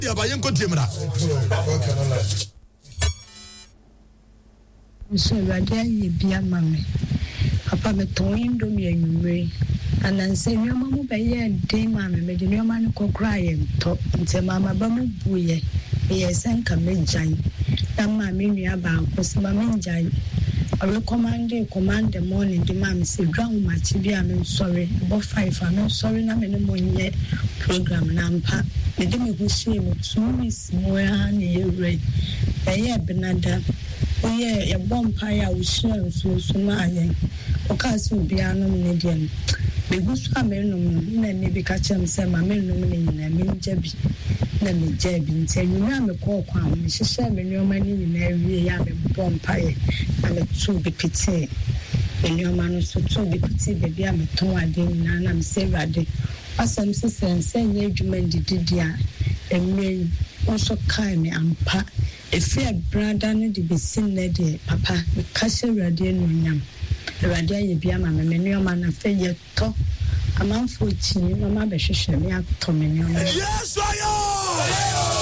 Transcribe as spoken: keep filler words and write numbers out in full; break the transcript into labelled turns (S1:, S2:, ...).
S1: Ya ba yen ko tiemra.
S2: So radia ye bia mame. Papa me ton indomie anwumre. Ananse nyoma mu be ye den mame me de nyoma ne kokra ye nto. Nte mama ba mu buye. Ye senka mejan. Na mame nua ba akosi mame njan. I recommend it, command the morning, the man say, drown my T V, I'm sorry, about five, I'm sorry, I'm in the morning yet program, Nampa. The demi who say, two weeks more, honey, red. A year, Benada. Oh, yeah, a bonfire will share so soon. Ocas will be a nomination. The goose are men, and maybe catch them, say, my men nominating, and me, Jebby. Let me Jebby, tell you, I'm a call crown, Missus Seven, your money in every young bonfire. I'm a true be pity. And your man is so true be pity, baby. I'm a ton again, and I'm saying, Raddy. As I'm saying, saying, you mend the dear, and me also kind and pa. A fair brother need to be seen, lady, papa, the castle radian yam. The radia be a man, and your man a fair talk. A man fourteen, your mother should share me up to me.
S1: Yes, I am.